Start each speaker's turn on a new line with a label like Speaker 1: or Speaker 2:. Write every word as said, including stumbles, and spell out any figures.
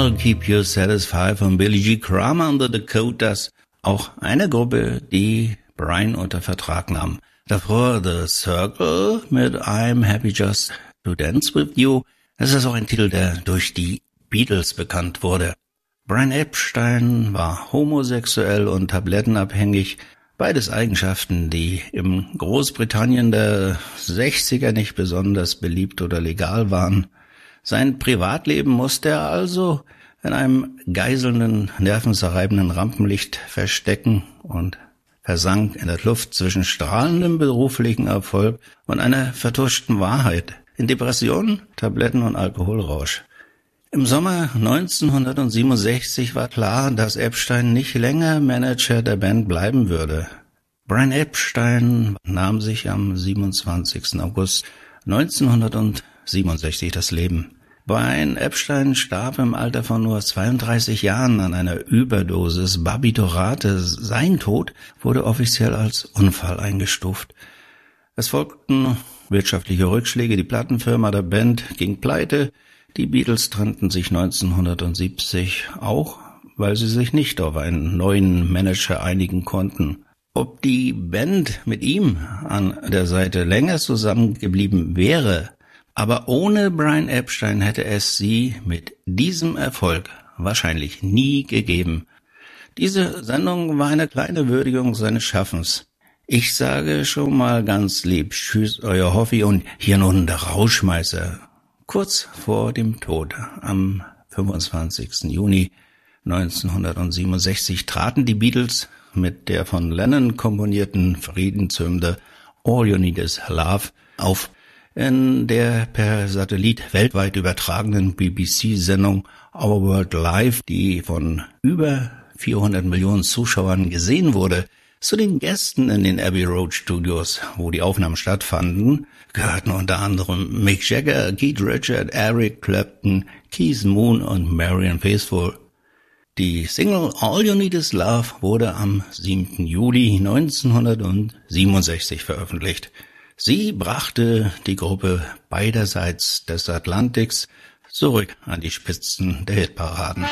Speaker 1: I'll Keep You Satisfied von Billy G. Kramer and the Dakotas, auch eine Gruppe, die Brian unter Vertrag nahm. Davor The Circle mit I'm Happy Just to Dance With You. Das ist auch ein Titel, der durch die Beatles bekannt wurde. Brian Epstein war homosexuell und tablettenabhängig. Beides Eigenschaften, die im Großbritannien der sechziger nicht besonders beliebt oder legal waren. Sein Privatleben musste er also in einem geiselnden, nervenzerreibenden Rampenlicht verstecken und versank in der Luft zwischen strahlendem beruflichen Erfolg und einer vertuschten Wahrheit, in Depressionen, Tabletten und Alkoholrausch. Im Sommer neunzehnhundertsiebenundsechzig war klar, dass Epstein nicht länger Manager der Band bleiben würde. Brian Epstein nahm sich am siebenundzwanzigsten August neunzehnhundertsiebenundsechzig das Leben. Brian Epstein starb im Alter von nur zweiunddreißig Jahren an einer Überdosis Barbiturate. Sein Tod wurde offiziell als Unfall eingestuft. Es folgten wirtschaftliche Rückschläge, die Plattenfirma der Band ging pleite. Die Beatles trennten sich neunzehnhundertsiebzig auch, weil sie sich nicht auf einen neuen Manager einigen konnten. Ob die Band mit ihm an der Seite länger zusammengeblieben wäre, aber ohne Brian Epstein hätte es sie mit diesem Erfolg wahrscheinlich nie gegeben. Diese Sendung war eine kleine Würdigung seines Schaffens. Ich sage schon mal ganz lieb, tschüss, euer Hoffi und hier nun der Rauschmeißer. Kurz vor dem Tod, am fünfundzwanzigsten Juni neunzehnhundertsiebenundsechzig, traten die Beatles mit der von Lennon komponierten Friedenshymne All You Need Is Love auf. In der per Satellit weltweit übertragenen B B C-Sendung Our World Live, die von über vierhundert Millionen Zuschauern gesehen wurde. Zu den Gästen in den Abbey Road Studios, wo die Aufnahmen stattfanden, gehörten unter anderem Mick Jagger, Keith Richards, Eric Clapton, Keith Moon und Marianne Faithfull. Die Single All You Need Is Love wurde am siebten Juli neunzehnhundertsiebenundsechzig veröffentlicht. Sie brachte die Gruppe beiderseits des Atlantiks zurück an die Spitzen der Hitparaden.